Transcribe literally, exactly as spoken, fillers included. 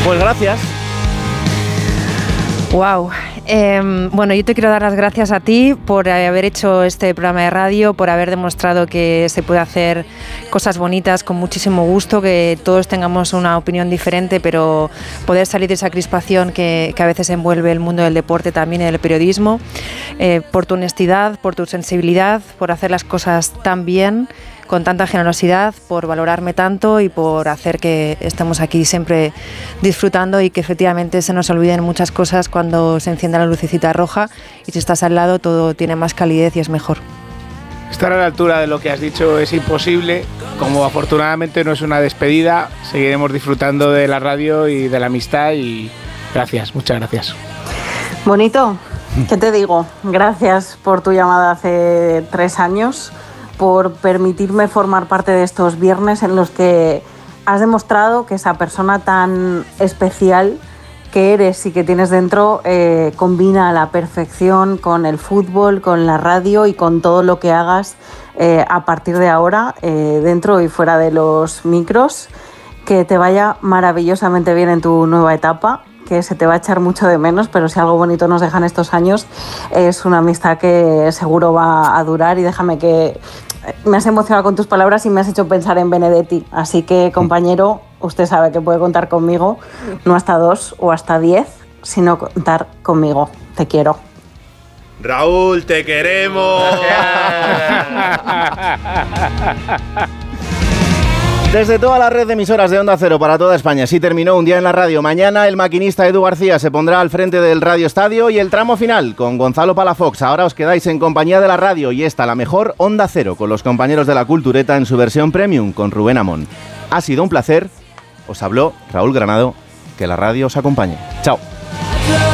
Pues gracias. Wow. Eh, bueno, yo te quiero dar las gracias a ti por haber hecho este programa de radio, por haber demostrado que se puede hacer cosas bonitas con muchísimo gusto, que todos tengamos una opinión diferente, pero poder salir de esa crispación que, que a veces envuelve el mundo del deporte también y del periodismo, eh, por tu honestidad, por tu sensibilidad, por hacer las cosas tan bien, con tanta generosidad, por valorarme tanto y por hacer que estemos aquí siempre disfrutando y que efectivamente se nos olviden muchas cosas cuando se enciende la lucecita roja, y si estás al lado todo tiene más calidez y es mejor. Estar a la altura de lo que has dicho es imposible. Como afortunadamente no es una despedida, seguiremos disfrutando de la radio y de la amistad, y gracias, muchas gracias. Bonito, ¿qué te digo? Gracias por tu llamada hace tres años, por permitirme formar parte de estos viernes en los que has demostrado que esa persona tan especial que eres y que tienes dentro eh, combina a la perfección con el fútbol, con la radio y con todo lo que hagas eh, a partir de ahora, eh, dentro y fuera de los micros. Que te vaya maravillosamente bien en tu nueva etapa, que se te va a echar mucho de menos, pero si algo bonito nos dejan estos años es una amistad que seguro va a durar. Y déjame que me has emocionado con tus palabras y me has hecho pensar en Benedetti, así que compañero, usted sabe que puede contar conmigo, no hasta dos o hasta diez, sino contar conmigo. Te quiero. Raúl, te queremos. Desde toda la red de emisoras de Onda Cero para toda España, sí terminó Un Día en la Radio. Mañana el maquinista Edu García se pondrá al frente del Radio Estadio y el tramo final con Gonzalo Palafox. Ahora os quedáis en compañía de la radio y esta, la mejor Onda Cero, con los compañeros de la Cultureta en su versión premium con Rubén Amón. Ha sido un placer. Os habló Raúl Granado. Que la radio os acompañe. Chao.